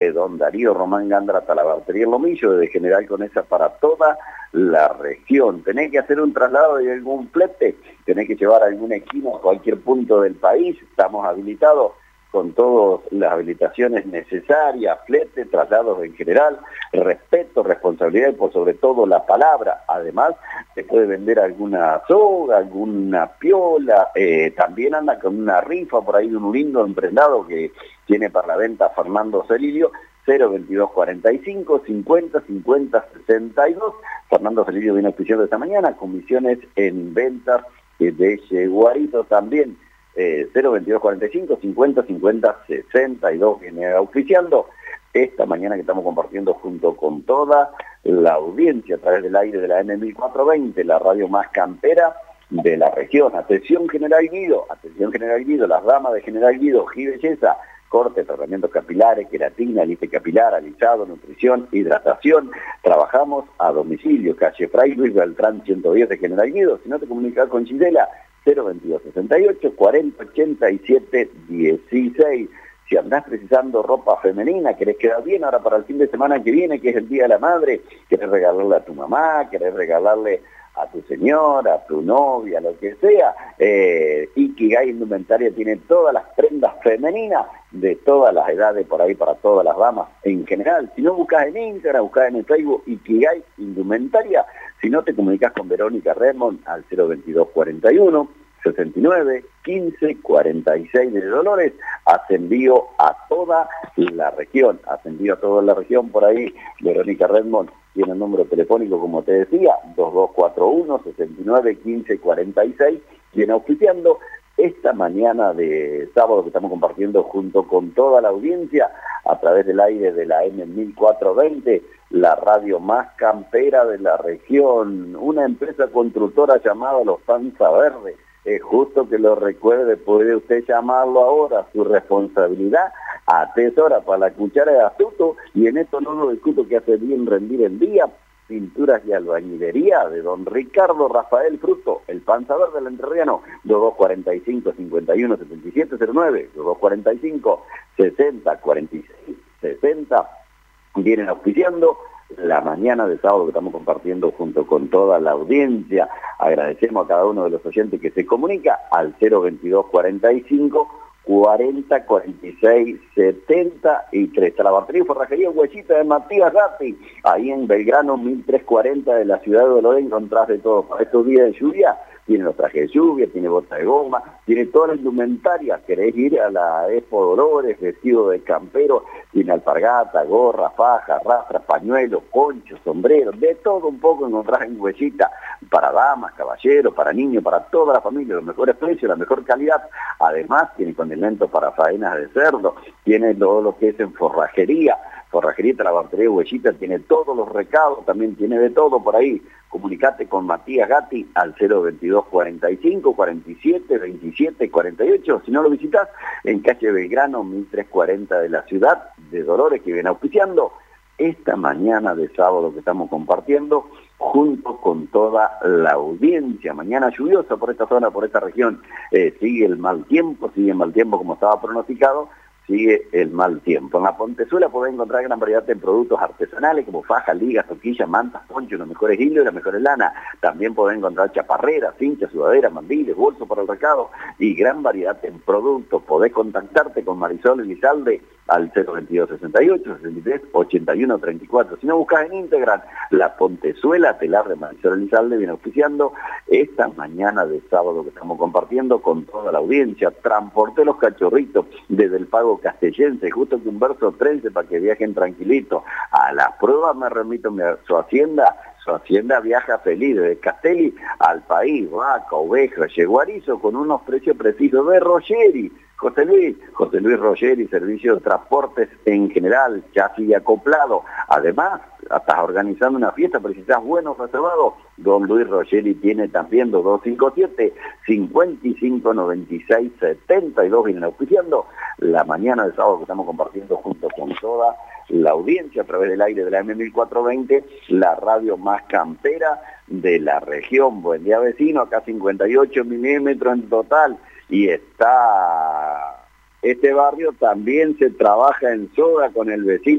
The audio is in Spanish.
don Darío Román Gándara, Talabartería El Lomillo, de General Conesa para toda la región. Tenés que hacer un traslado de algún flete, tenés que llevar algún equino a cualquier punto del país, estamos habilitados con todas las habilitaciones necesarias, flete, traslados en general, respeto, responsabilidad y por sobre todo la palabra. Además, se puede vender alguna soga, alguna piola, también anda con una rifa por ahí de un lindo emprendado que tiene para la venta Fernando Celilio, 02245 50 50 62. Fernando Celilio viene auspiciando esta mañana, comisiones en ventas de Yeguarito también. 02245 50 50 62 viene auspiciando esta mañana que estamos compartiendo junto con toda la audiencia a través del aire de la M1420, la radio más campera de la región. Atención General Guido, las damas de General Guido, Belleza, corte, tratamientos capilares, queratina, liste capilar, alisado, nutrición, hidratación. Trabajamos a domicilio, calle Fray Luis Beltrán 110 de General Guido. Si no te comunicas con Gisela, 02268 40 87 16. Si andás precisando ropa femenina, querés quedar bien ahora para el fin de semana que viene, que es el Día de la Madre, querés regalarle a tu mamá, querés regalarle a tu señora, a tu novia, lo que sea, Ikigai Indumentaria tiene todas las prendas femeninas de todas las edades por ahí para todas las damas en general. Si no, buscas en Instagram, buscas en el Facebook Ikigai Indumentaria. Si no, te comunicas con Verónica Redmond al 02241 69 15 46 de Dolores. Hace envío a toda la región, por ahí. Verónica Redmond tiene el número telefónico, como te decía, 2241 69 15 46. Viene auspiciando esta mañana de sábado que estamos compartiendo junto con toda la audiencia a través del aire de la M1420, la radio más campera de la región, una empresa constructora llamada Los Panza Verde. Es justo que lo recuerde, puede usted llamarlo ahora, su responsabilidad atesora para la cuchara de astuto, y en esto no lo discuto, que hace bien rendir el día. Pinturas y albañilería de don Ricardo Rafael Fruto, el Panza Verde del Entrerriano, 2245 51 7709, 2245 60 46 60. Vienen auspiciando la mañana de sábado que estamos compartiendo junto con toda la audiencia. Agradecemos a cada uno de los oyentes que se comunica al 02245 40 46 73. Talabartería y Forrajería Huesita de Matías Gatti, ahí en Belgrano 1340 de la ciudad de Dolores. Encontrás de todo para estos días de lluvia. Tiene los trajes de lluvia, tiene bota de goma, tiene toda la indumentaria. Querés ir a la Expo Dolores, vestido de campero, tiene alpargata, gorra, faja, rastras, pañuelos, ponchos, sombreros, de todo un poco encontrás en Huesita, para damas, caballeros, para niños, para toda la familia, los mejores precios, la mejor calidad. Además, tiene condimentos para faenas de cerdo, tiene todo lo que es en forrajería. Forrajería Talabartería Huesita tiene todos los recados, también tiene de todo por ahí. Comunicate con Matías Gatti al 02245 47 27 48. Si no lo visitas, en calle Belgrano 1340 de la ciudad de Dolores, que viene auspiciando esta mañana de sábado que estamos compartiendo junto con toda la audiencia. Mañana lluviosa por esta zona, por esta región. Sigue el mal tiempo como estaba pronosticado. Sigue el mal tiempo. En la Pontezuela podés encontrar gran variedad de productos artesanales como fajas, ligas, toquillas, mantas, ponchos, los mejores hilos y las mejores lanas. También podés encontrar chaparreras, cinchas, sudaderas, mandiles, bolsos para el recado y gran variedad de productos. Podés contactarte con Marisol Elizalde al 022 68 63 81 34. Si no, buscas en Instagram La Pontezuela Telar de Marisol Elizalde, viene auspiciando esta mañana de sábado que estamos compartiendo con toda la audiencia. Transporté los cachorritos desde el Pago Castellense, justo que un verso 13 para que viajen tranquilito. A las pruebas me remito a su hacienda viaja feliz desde Castelli al país, vaca, oveja, yeguarizo con unos precios precisos de Rogeri. José Luis Rogeri, servicio de transportes en general, chasis y acoplado. Además, estás organizando una fiesta, precisás buenos reservados. Don Luis Rogeri tiene también 2257 55 96 72. Vienen auspiciando la mañana de sábado que estamos compartiendo junto con toda la audiencia a través del aire de la M1420, la radio más campera de la región. Buen día, vecino, acá 58 milímetros en total. Y este barrio también se trabaja en soga con el vecino.